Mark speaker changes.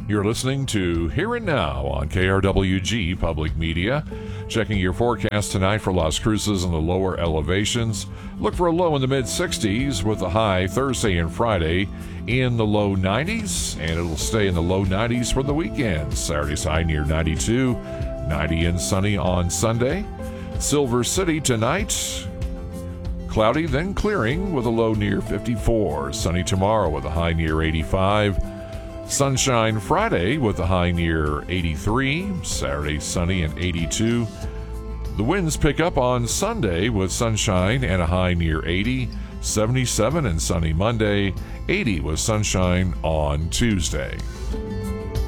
Speaker 1: You're listening to Here and Now on KRWG Public Media. Checking your forecast tonight for Las Cruces in the lower elevations. Look for a low in the mid-60s with a high Thursday and Friday in the low 90s, and it'll stay in the low 90s for the weekend. Saturday's high near 92, 90 and sunny on Sunday. Silver City tonight, cloudy then clearing with a low near 54. Sunny tomorrow with a high near 85. Sunshine Friday with a high near 83. Saturday sunny and 82. The winds pick up on Sunday with sunshine and a high near 80. 77 and sunny Monday. 80 with sunshine on Tuesday.